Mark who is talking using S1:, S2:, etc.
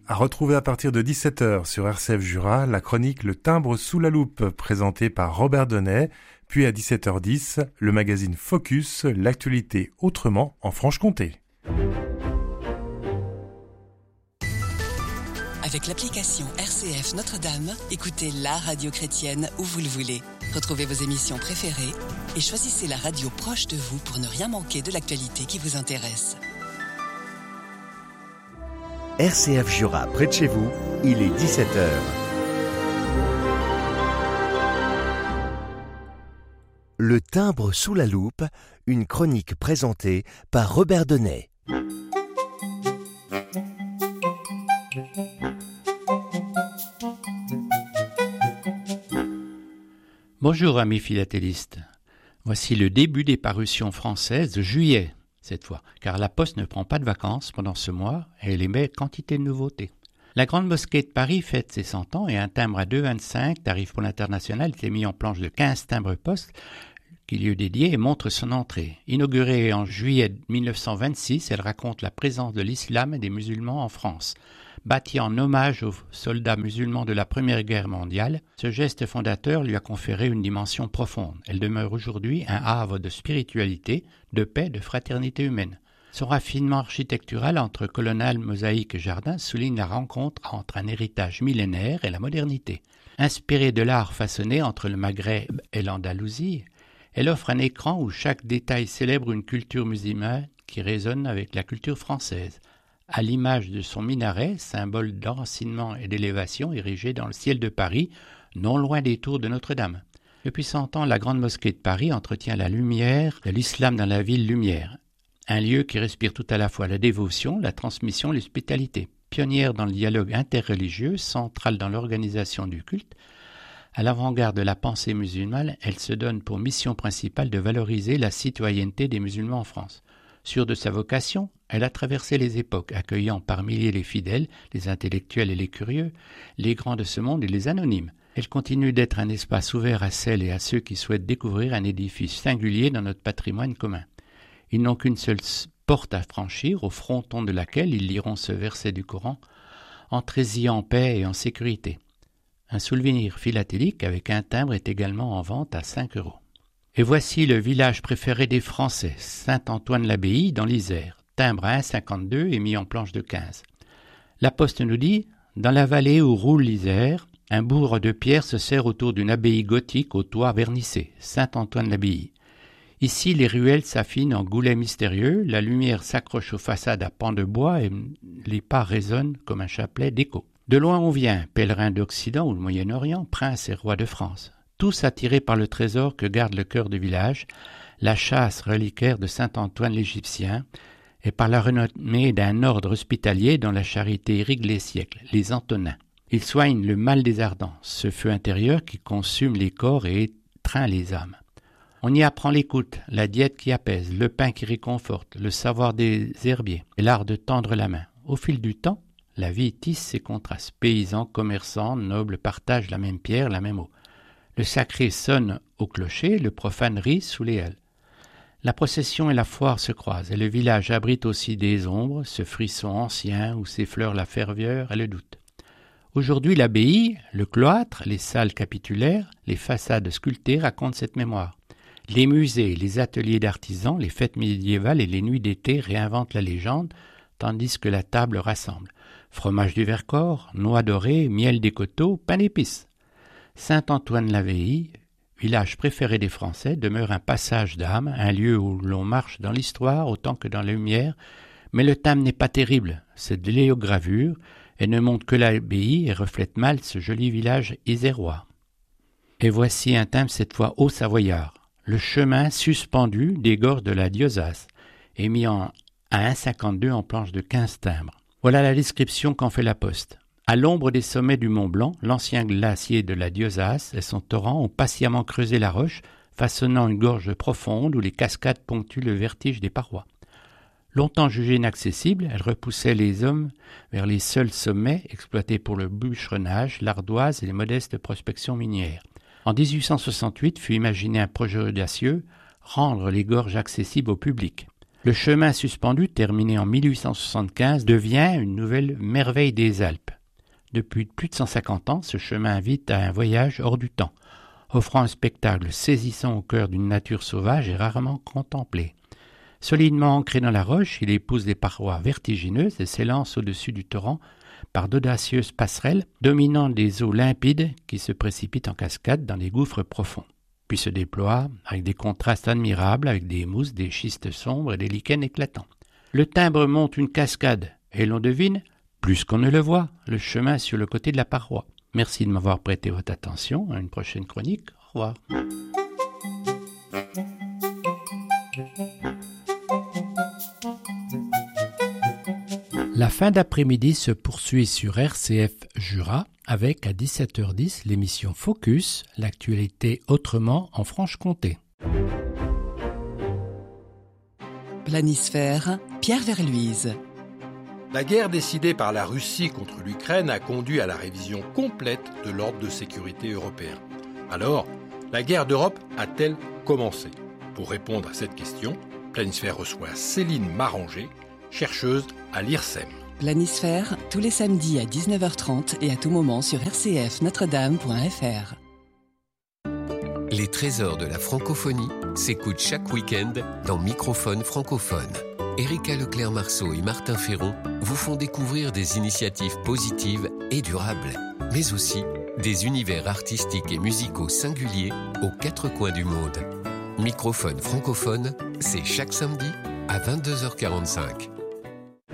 S1: À retrouver à partir de 17h sur RCF Jura, la chronique Le Timbre sous la loupe, présentée par Robert Denay, puis à 17h10, le magazine Focus, l'actualité autrement en Franche-Comté.
S2: Avec l'application RCF Notre-Dame, écoutez la radio chrétienne où vous le voulez. Retrouvez vos émissions préférées et choisissez la radio proche de vous pour ne rien manquer de l'actualité qui vous intéresse.
S3: RCF Jura, près de chez vous, il est 17h. Le Timbre sous la loupe, une chronique présentée par Robert Denay.
S4: Bonjour amis philatélistes, voici le début des parutions françaises de juillet, cette fois, car la Poste ne prend pas de vacances pendant ce mois et elle émet quantité de nouveautés. La Grande Mosquée de Paris fête ses 100 ans et un timbre à 2,25, tarif pour l'international, était mis en planche de 15 timbres poste qui lui est dédié et montre son entrée. Inaugurée en juillet 1926, elle raconte la présence de l'islam et des musulmans en France. Bâtie en hommage aux soldats musulmans de la Première Guerre mondiale, ce geste fondateur lui a conféré une dimension profonde. Elle demeure aujourd'hui un havre de spiritualité, de paix, de fraternité humaine. Son raffinement architectural entre colonnades, mosaïques et jardins souligne la rencontre entre un héritage millénaire et la modernité. Inspirée de l'art façonné entre le Maghreb et l'Andalousie, elle offre un écran où chaque détail célèbre une culture musulmane qui résonne avec la culture française. À l'image de son minaret, symbole d'enracinement et d'élévation érigé dans le ciel de Paris, non loin des tours de Notre-Dame. Depuis 100 ans, la Grande Mosquée de Paris entretient la lumière de l'islam dans la ville lumière. Un lieu qui respire tout à la fois la dévotion, la transmission et l'hospitalité. Pionnière dans le dialogue interreligieux, centrale dans l'organisation du culte, à l'avant-garde de la pensée musulmane, elle se donne pour mission principale de valoriser la citoyenneté des musulmans en France. Sûre de sa vocation, elle a traversé les époques, accueillant par milliers les fidèles, les intellectuels et les curieux, les grands de ce monde et les anonymes. Elle continue d'être un espace ouvert à celles et à ceux qui souhaitent découvrir un édifice singulier dans notre patrimoine commun. Ils n'ont qu'une seule porte à franchir, au fronton de laquelle ils liront ce verset du Coran « Entrez-y en paix et en sécurité ». Un souvenir philatélique avec un timbre est également en vente à 5 €. Et voici le village préféré des Français, Saint-Antoine-l'Abbaye dans l'Isère. Timbre à 1,52 et mis en planche de 15. La Poste nous dit « Dans la vallée où roule l'Isère, un bourg de pierre se serre autour d'une abbaye gothique au toit vernissé, Saint-Antoine-l'Abbaye. Ici, les ruelles s'affinent en goulets mystérieux, la lumière s'accroche aux façades à pans de bois et les pas résonnent comme un chapelet d'écho. De loin on vient, pèlerins d'Occident ou du Moyen-Orient, princes et rois de France. Tous attirés par le trésor que garde le cœur du village, la châsse reliquaire de Saint-Antoine l'Égyptien, et par la renommée d'un ordre hospitalier dont la charité irrigue les siècles, les Antonins. Ils soignent le mal des ardents, ce feu intérieur qui consume les corps et étreint les âmes. On y apprend l'écoute, la diète qui apaise, le pain qui réconforte, le savoir des herbiers et l'art de tendre la main. Au fil du temps, la vie tisse ses contrastes. Paysans, commerçants, nobles partagent la même pierre, la même eau. Le sacré sonne au clocher, le profane rit sous les halles. La procession et la foire se croisent, et le village abrite aussi des ombres, ce frisson ancien où s'effleure la ferveur et le doute. Aujourd'hui, l'abbaye, le cloître, les salles capitulaires, les façades sculptées racontent cette mémoire. Les musées, les ateliers d'artisans, les fêtes médiévales et les nuits d'été réinventent la légende, tandis que la table rassemble. Fromage du Vercors, noix dorées, miel des coteaux, pain d'épices. Saint-Antoine-l'Abbaye, village préféré des Français, demeure un passage d'âme, un lieu où l'on marche dans l'histoire autant que dans la lumière, mais le timbre n'est pas terrible, c'est de l'héogravure, et ne montre que l'abbaye et reflète mal ce joli village isérois. Et voici un timbre cette fois haut-savoyard. Le chemin suspendu des gorges de la Diosas est mis à 1,52 en planche de 15 timbres. Voilà la description qu'en fait la Poste. À l'ombre des sommets du Mont Blanc, l'ancien glacier de la Diosas et son torrent ont patiemment creusé la roche, façonnant une gorge profonde où les cascades ponctuent le vertige des parois. Longtemps jugée inaccessible, elle repoussait les hommes vers les seuls sommets exploités pour le bûcheronnage, l'ardoise et les modestes prospections minières. En 1868 fut imaginé un projet audacieux, rendre les gorges accessibles au public. Le chemin suspendu, terminé en 1875, devient une nouvelle merveille des Alpes. Depuis plus de 150 ans, ce chemin invite à un voyage hors du temps, offrant un spectacle saisissant au cœur d'une nature sauvage et rarement contemplée. Solidement ancré dans la roche, il épouse les parois vertigineuses et s'élance au-dessus du torrent par d'audacieuses passerelles dominant des eaux limpides qui se précipitent en cascade dans les gouffres profonds, puis se déploient avec des contrastes admirables avec des mousses, des schistes sombres et des lichens éclatants. Le timbre monte une cascade et l'on devine, plus qu'on ne le voit, le chemin sur le côté de la paroi. Merci de m'avoir prêté votre attention. À une prochaine chronique. Au revoir. La fin d'après-midi se poursuit sur RCF Jura avec à 17h10 l'émission Focus, l'actualité autrement en Franche-Comté.
S2: Planisphère, Pierre Verluise.
S5: La guerre décidée par la Russie contre l'Ukraine a conduit à la révision complète de l'ordre de sécurité européen. Alors, la guerre d'Europe a-t-elle commencé ? Pour répondre à cette question, Planisphère reçoit Céline Maranger, chercheuse à l'IRSEM.
S2: Planisphère, tous les samedis à 19h30 et à tout moment sur rcfnotredame.fr.
S6: Les trésors de la francophonie s'écoutent chaque week-end dans Microphone francophone. Erika Leclerc-Marceau et Martin Ferron vous font découvrir des initiatives positives et durables, mais aussi des univers artistiques et musicaux singuliers aux quatre coins du monde. Microphone francophone, c'est chaque samedi à 22h45.